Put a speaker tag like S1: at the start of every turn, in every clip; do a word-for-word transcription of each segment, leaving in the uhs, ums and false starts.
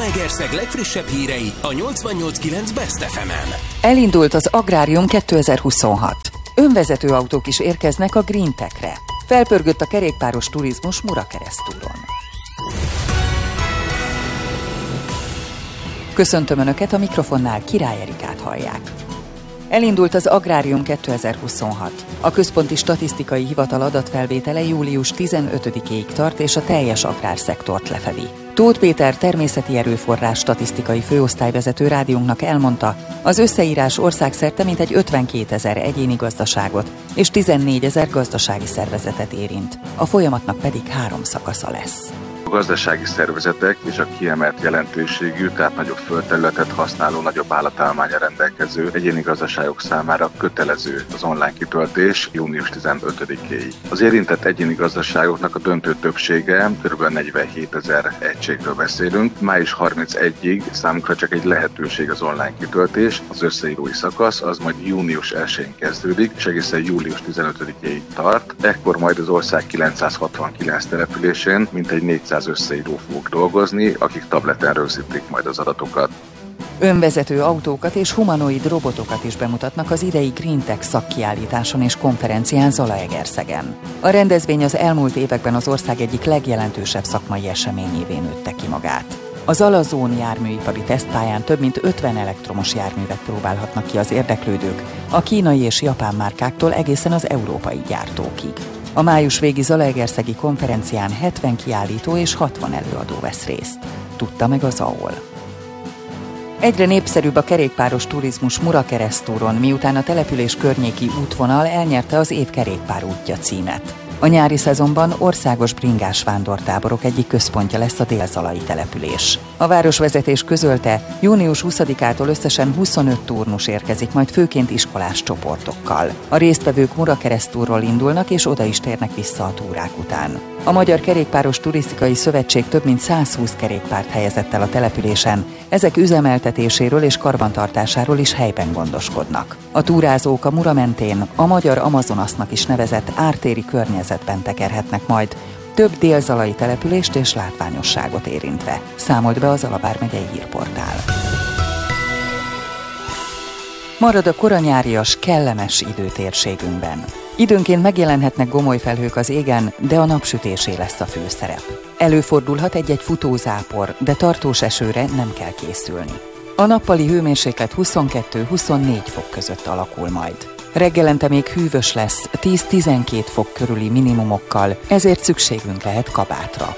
S1: Zalaegerszeg legfrissebb hírei a nyolcvannyolc kilenc Best ef emen.
S2: Elindult az Agrárium kétezer-huszonhat. Önvezető autók is érkeznek a Green Tech-re. Felpörgött a kerékpáros turizmus Murakeresztúron. Köszöntöm Önöket, a mikrofonnál Király Erikát hallják. Elindult az Agrárium kétezer-huszonhat. A Központi Statisztikai Hivatal adatfelvétele július tizenötödikéig tart, és a teljes agrárszektort lefedi. Tóth Péter természeti erőforrás statisztikai főosztályvezető rádiónknak elmondta, az összeírás országszerte mintegy ötvenkétezer egyéni gazdaságot és tizennégyezer gazdasági szervezetet érint. A folyamatnak pedig három szakasza lesz.
S3: A gazdasági szervezetek és a kiemelt jelentőségű, tehát nagyobb földterületet használó, nagyobb állatállománnyal rendelkező egyéni gazdaságok számára kötelező az online kitöltés június tizenötödikéig. Az érintett egyéni gazdaságoknak a döntő többsége, kb. negyvenhétezer egységről beszélünk. május harmincegyedikéig számunkra csak egy lehetőség az online kitöltés, az összeírói szakasz, az majd június elsején kezdődik, és egészen július tizenötödikéig tart. Ekkor majd az ország kilencszázhatvankilenc településén mintegy négyszáz összeíró fogok dolgozni, akik tableten rögzítik majd az adatokat.
S2: Önvezető autókat és humanoid robotokat is bemutatnak az idei Green Tech szakkiállításon és konferencián Zalaegerszegen. A rendezvény az elmúlt években az ország egyik legjelentősebb szakmai eseményévé nőtte ki magát. Az Alazón járműipari tesztpályán több mint ötven elektromos járművet próbálhatnak ki az érdeklődők, a kínai és japán márkáktól egészen az európai gyártókig. A május végi Zalaegerszegi konferencián hetven kiállító és hatvan előadó vesz részt. Tudta meg az á o el. Egyre népszerűbb a kerékpáros turizmus Murakeresztúron, miután a település környéki útvonal elnyerte az év kerékpárútja címet. A nyári szezonban országos bringás vándortáborok egyik központja lesz a délzalai település. A városvezetés közölte, június huszadikától összesen huszonöt turnus érkezik, majd főként iskolás csoportokkal. A résztvevők Murakeresztúról indulnak, és oda is térnek vissza a túrák után. A Magyar Kerékpáros Turisztikai Szövetség több mint százhúsz kerékpárt helyezett el a településen, ezek üzemeltetéséről és karbantartásáról is helyben gondoskodnak. A túrázók a Mura mentén a Magyar Amazonasnak is nevezett ártéri környezetben tekerhetnek majd, több délzalai települést és látványosságot érintve, számolt be a Zala vármegyei hírportál. Marad a koranyárias, kellemes időtérségünkben. Időnként megjelenhetnek gomoly felhők az égen, de a napsütésé lesz a főszerep. Előfordulhat egy-egy futózápor, de tartós esőre nem kell készülni. A nappali hőmérséklet huszonkettő-huszonnégy fok között alakul majd. Reggelente még hűvös lesz, tíz-tizenkét fok körüli minimumokkal, ezért szükségünk lehet kabátra.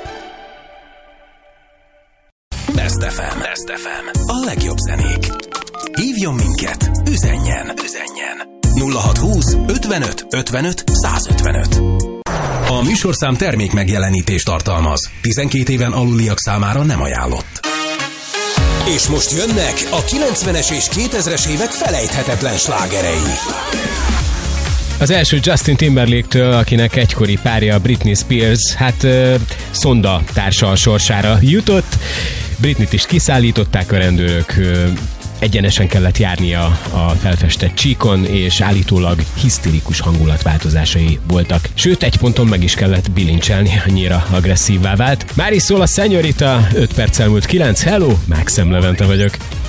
S1: Best ef em. Best ef em. A legjobb zenék. Hívjon minket, üzenjen, üzenjen. nulla hatszázhúsz ötvenöt ötvenöt százötvenöt. A műsorszám termék megjelenítést tartalmaz. tizenkét éven aluliak számára nem ajánlott. És most jönnek a kilencvenes és kétezres évek felejthetetlen slágerei.
S4: Az első Justin Timberlake-től, akinek egykori párja Britney Spears, hát uh, szonda társa a sorsára jutott. Britneyt is kiszállították a rendőrök, uh, egyenesen kellett járnia a felfestett csíkon, és állítólag hisztérikus hangulatváltozásai voltak. Sőt, egy ponton meg is kellett bilincselni, annyira agresszívvá vált. Már is szól a Szenyorita, öt perccel múlt kilenc. Hello, Mákszem Levente vagyok.